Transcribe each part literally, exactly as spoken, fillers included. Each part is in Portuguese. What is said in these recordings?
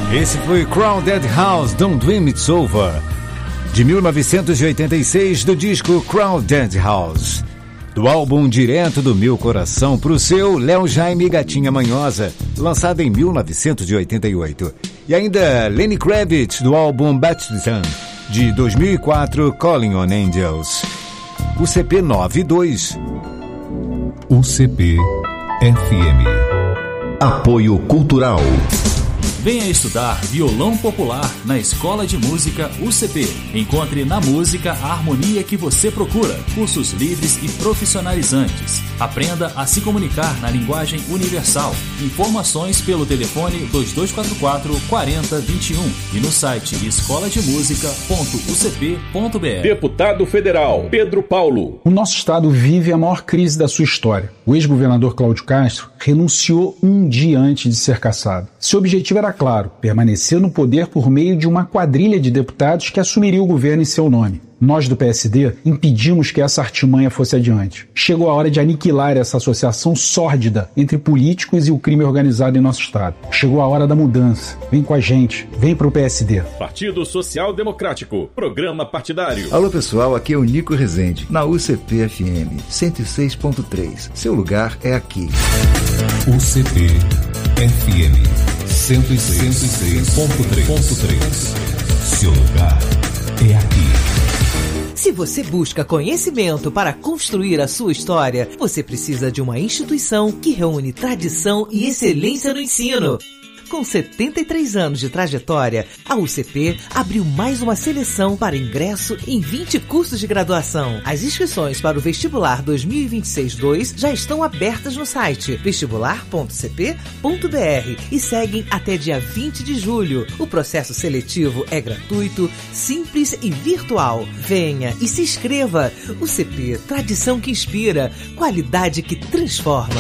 Esse foi Crowded House, Don't Dream It's Over, de mil novecentos e oitenta e seis, do disco Crowded House. Do álbum Direto do Meu Coração pro Seu, Léo Jaime e Gatinha Manhosa, lançado em mil novecentos e oitenta e oito. E ainda Lenny Kravitz, do álbum Baptism, de dois mil e quatro, Calling on Angels. U C P noventa e dois. U C P F M. Apoio Cultural. Venha estudar violão popular na Escola de Música U C P. Encontre na música a harmonia que você procura. Cursos livres e profissionalizantes. Aprenda a se comunicar na linguagem universal. Informações pelo telefone dois dois quatro quatro, quatro zero dois um e no site escola de música ponto u c p ponto b r. Deputado Federal Pedro Paulo. O nosso estado vive a maior crise da sua história. O ex-governador Cláudio Castro renunciou um dia antes de ser cassado. Seu objetivo era claro, permanecer no poder por meio de uma quadrilha de deputados que assumiria o governo em seu nome. Nós do P S D impedimos que essa artimanha fosse adiante. Chegou a hora de aniquilar essa associação sórdida entre políticos e o crime organizado em nosso estado. Chegou a hora da mudança. Vem com a gente, vem pro P S D. Partido Social Democrático, programa partidário. Alô pessoal, aqui é o Nico Rezende, na U C P F M cento e seis ponto três. Seu lugar é aqui. U C P F M cento e seis ponto três. Seu lugar é aqui. Se você busca conhecimento para construir a sua história, você precisa de uma instituição que reúne tradição e excelência no ensino. Com setenta e três anos de trajetória, a U C P abriu mais uma seleção para ingresso em vinte cursos de graduação. As inscrições para o Vestibular dois mil e vinte e seis dois já estão abertas no site vestibular ponto c p ponto b r e seguem até dia vinte de julho. O processo seletivo é gratuito, simples e virtual. Venha e se inscreva. U C P, tradição que inspira, qualidade que transforma.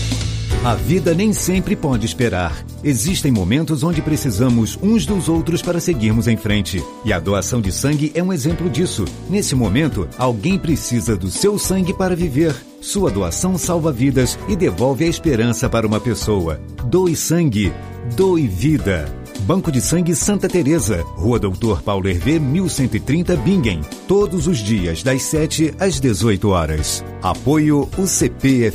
A vida nem sempre pode esperar. Existem momentos onde precisamos uns dos outros para seguirmos em frente. E a doação de sangue é um exemplo disso. Nesse momento, alguém precisa do seu sangue para viver. Sua doação salva vidas e devolve a esperança para uma pessoa. Doe sangue, doe vida. Banco de Sangue Santa Teresa, Rua Doutor Paulo Hervé, mil cento e trinta, Bingen. Todos os dias, das sete às dezoito horas. Apoio U C P F